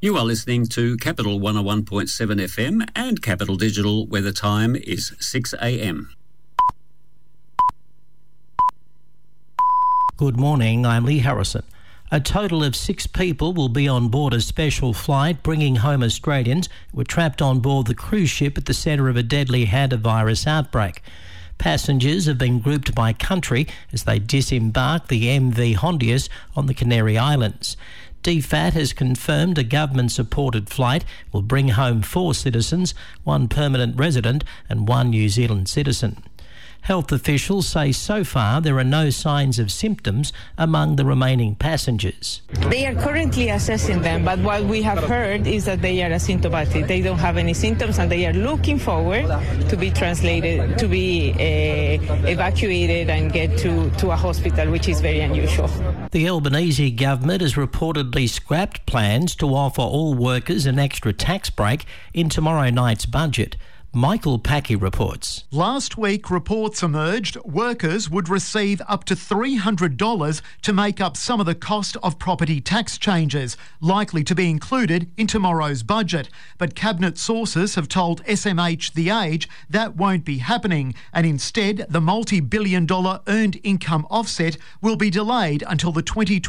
You are listening to Capital 101.7 FM and Capital Digital, where the time is 6 a.m. Good morning, I'm Lee Harrison. A total of 6 people will be on board a special flight bringing home Australians who were trapped on board the cruise ship at the centre of a deadly hantavirus outbreak. Passengers have been grouped by country as they disembark the MV Hondius on the Canary Islands. DFAT has confirmed a government-supported flight will bring home 4 citizens, 1 permanent resident and 1 New Zealand citizen. Health officials say so far there are no signs of symptoms among the remaining passengers. They are currently assessing them, but what we have heard is that they are asymptomatic. They don't have any symptoms and they are looking forward to be translated, to be evacuated and get to a hospital, which is very unusual. The Albanese government has reportedly scrapped plans to offer all workers an extra tax break in tomorrow night's budget. Michael Packy reports. Last week, reports emerged workers would receive up to $300 to make up some of the cost of property tax changes, likely to be included in tomorrow's budget. But Cabinet sources have told SMH The Age that won't be happening, and instead the multi-billion-dollar earned income offset will be delayed until the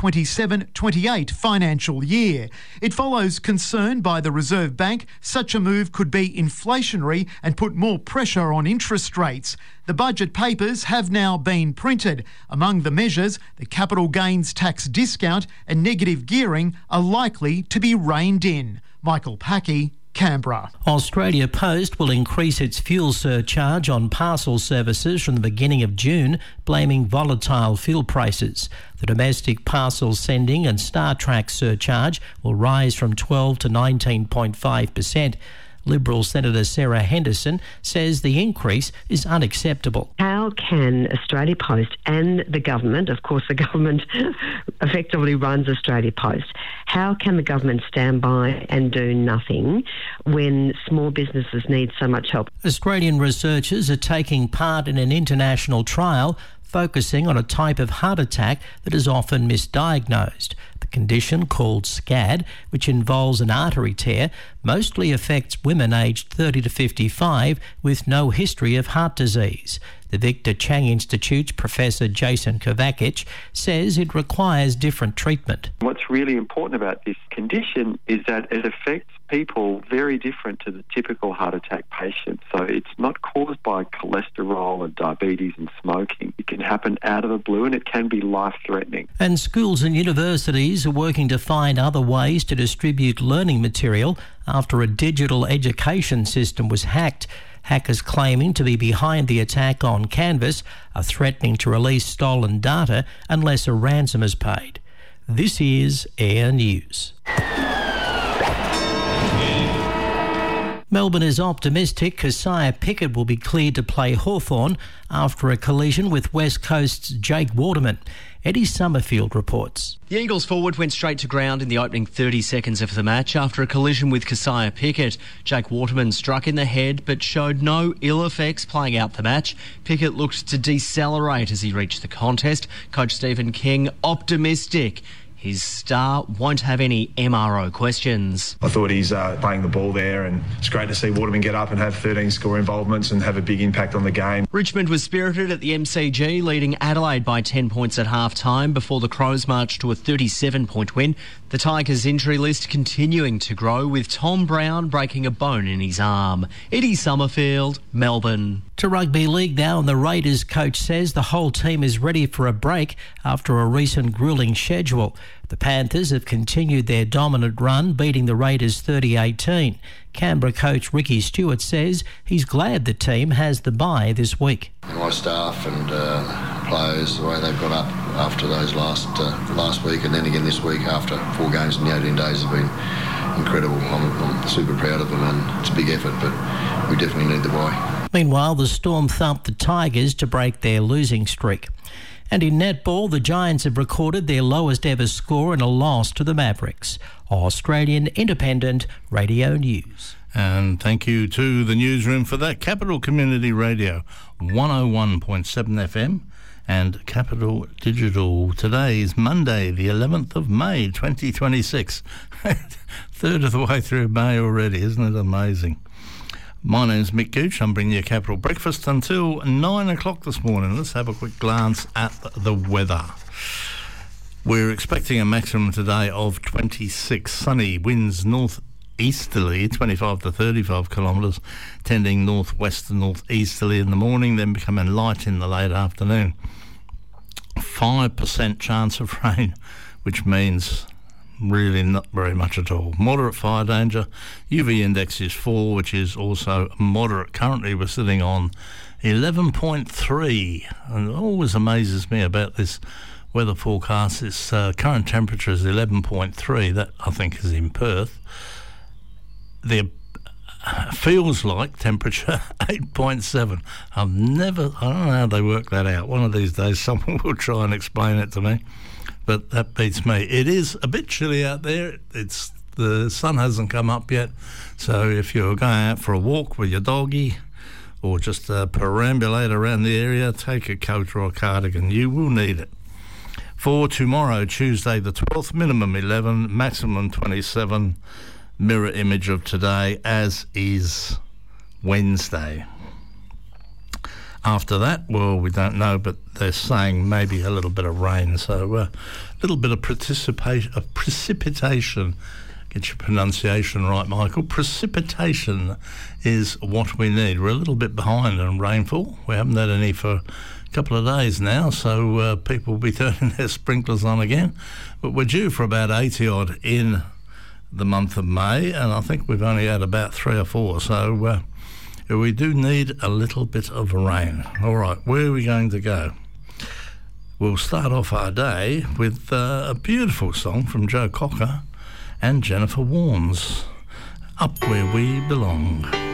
2027-28 financial year. It follows concern by the Reserve Bank such a move could be inflationary and put more pressure on interest rates. The budget papers have now been printed. Among the measures, the capital gains tax discount and negative gearing are likely to be reined in. Michael Packy, Canberra. Australia Post will increase its fuel surcharge on parcel services from the beginning of June, blaming volatile fuel prices. The domestic parcel sending and StarTrack surcharge will rise from 12 to 19.5%. Liberal Senator Sarah Henderson says the increase is unacceptable. How can Australia Post and the government, of course the government effectively runs Australia Post, how can the government stand by and do nothing when small businesses need so much help? Australian researchers are taking part in an international trial focusing on a type of heart attack that is often misdiagnosed. The condition, called SCAD, which involves an artery tear, mostly affects women aged 30 to 55 with no history of heart disease. The Victor Chang Institute's Professor Jason Kovacic says it requires different treatment. What's really important about this condition is that it affects people very different to the typical heart attack patient. So it's not caused by cholesterol and diabetes and smoking. It can happen out of the blue and it can be life-threatening. And schools and universities are working to find other ways to distribute learning material after a digital education system was hacked. Hackers claiming to be behind the attack on Canvas are threatening to release stolen data unless a ransom is paid. This is Air News. Melbourne is optimistic Keziah Pickett will be cleared to play Hawthorn after a collision with West Coast's Jake Waterman. Eddie Summerfield reports. The Eagles forward went straight to ground in the opening 30 seconds of the match after a collision with Keziah Pickett. Jake Waterman struck in the head but showed no ill effects playing out the match. Pickett looked to decelerate as he reached the contest. Coach Stephen King optimistic his star won't have any MRO questions. I thought he's playing the ball there, and it's great to see Waterman get up and have 13 score involvements and have a big impact on the game. Richmond was spirited at the MCG, leading Adelaide by 10 points at half-time before the Crows marched to a 37-point win. The Tigers' injury list continuing to grow, with Tom Brown breaking a bone in his arm. Eddie Summerfield, Melbourne. To rugby league now, and the Raiders coach says the whole team is ready for a break after a recent gruelling schedule. The Panthers have continued their dominant run, beating the Raiders 30-18. Canberra coach Ricky Stewart says he's glad the team has the bye this week. My staff and players, the way they've got up after those last week and then again this week after 4 games in the 18 days have been incredible. I'm super proud of them, and it's a big effort, but we definitely need the bye. Meanwhile, the Storm thumped the Tigers to break their losing streak. And in netball, the Giants have recorded their lowest ever score in a loss to the Mavericks. Australian Independent Radio News. And thank you to the newsroom for that. Capital Community Radio, 101.7 FM and Capital Digital. Today is Monday, the 11th of May, 2026. Third of the way through May already, isn't it amazing? My name's Mick Gooch. I'm bringing you Capital Breakfast until 9 o'clock this morning. Let's have a quick glance at the weather. We're expecting a maximum today of 26. Sunny, winds north-easterly, 25 to 35 kilometres, tending northwest and northeasterly in the morning, then becoming light in the late afternoon. 5% chance of rain, which means really not very much at all. Moderate fire danger. UV index is 4, which is also moderate. Currently we're sitting on 11.3, and it always amazes me about this weather forecast. Its current temperature is 11.3. That, I think, is in Perth. The feels like temperature 8.7. I don't know how they work that out. One of these days someone will try and explain it to me, but that beats me. It is a bit chilly out there. The sun hasn't come up yet, so if you're going out for a walk with your doggy or just perambulate around the area, take a coat or a cardigan. You will need it. For tomorrow, Tuesday the 12th, minimum 11, maximum 27, mirror image of today, as is Wednesday. After that, well, we don't know, but they're saying maybe a little bit of rain, so a little bit of precipitation. Get your pronunciation right, Michael. Precipitation is what we need. We're a little bit behind on rainfall. We haven't had any for couple of days now, so people will be turning their sprinklers on again, but we're due for about 80 odd in the month of May, and I think we've only had about 3 or 4, so we do need a little bit of rain. All right, where are we going to go? We'll start off our day with a beautiful song from Joe Cocker and Jennifer Warnes, Up Where We Belong.